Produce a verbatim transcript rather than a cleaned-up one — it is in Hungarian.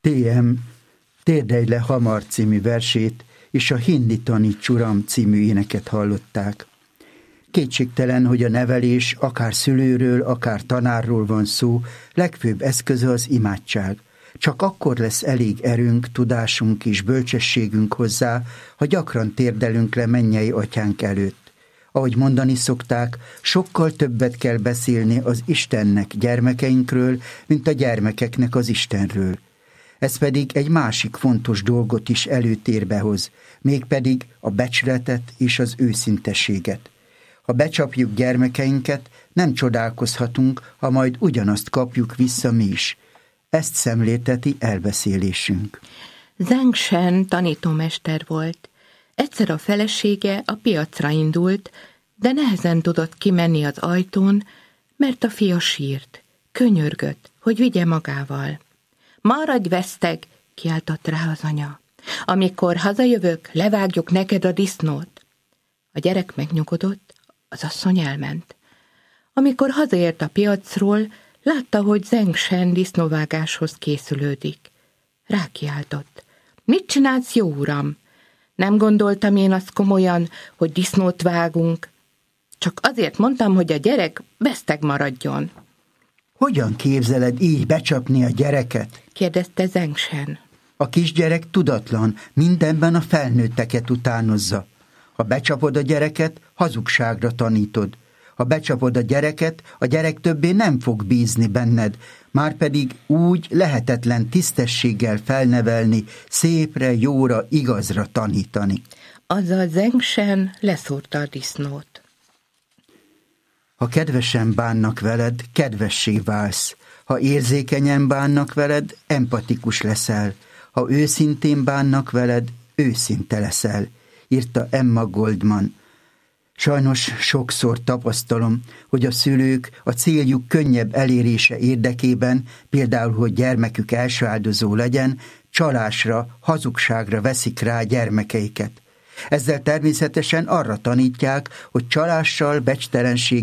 té em Térdelj le hamar című versét és a Hinni taníts uram című éneket hallották. Kétségtelen, hogy a nevelés akár szülőről, akár tanárról van szó, legfőbb eszköze az imádság. Csak akkor lesz elég erőnk, tudásunk és bölcsességünk hozzá, ha gyakran térdelünk le mennyei atyánk előtt. Ahogy mondani szokták, sokkal többet kell beszélni az Istennek gyermekeinkről, mint a gyermekeknek az Istenről. Ez pedig egy másik fontos dolgot is előtérbe hoz, mégpedig a becsületet és az őszintességet. Ha becsapjuk gyermekeinket, nem csodálkozhatunk, ha majd ugyanazt kapjuk vissza mi is. Ezt szemlélteti elbeszélésünk. Zheng Shen tanítómester volt. Egyszer a felesége a piacra indult, de nehezen tudott kimenni az ajtón, mert a fia sírt. Könyörgött, hogy vigye magával. Maradj veszteg, kiáltott rá az anya. Amikor hazajövök, levágjuk neked a disznót. A gyerek megnyugodott, az asszony elment. Amikor hazaért a piacról, látta, hogy Zheng Shen disznóvágáshoz készülődik. Rákiáltott. Mit csinálsz, jó uram? Nem gondoltam én azt komolyan, hogy disznót vágunk. Csak azért mondtam, hogy a gyerek veszteg maradjon. Hogyan képzeled így becsapni a gyereket? Kérdezte Zheng Shen. A kisgyerek tudatlan, mindenben a felnőtteket utánozza. Ha becsapod a gyereket, hazugságra tanítod. Ha becsapod a gyereket, a gyerek többé nem fog bízni benned, márpedig úgy lehetetlen tisztességgel felnevelni, szépre, jóra, igazra tanítani. Azzal Zheng Shen leszúrta a disznót. Ha kedvesen bánnak veled, kedvessé válsz. Ha érzékenyen bánnak veled, empatikus leszel. Ha őszintén bánnak veled, őszinte leszel, írta Emma Goldman. Sajnos sokszor tapasztalom, hogy a szülők a céljuk könnyebb elérése érdekében, például, hogy gyermekük elsőáldozó legyen, csalásra, hazugságra veszik rá gyermekeiket. Ezzel természetesen arra tanítják, hogy csalással, becstelenséggel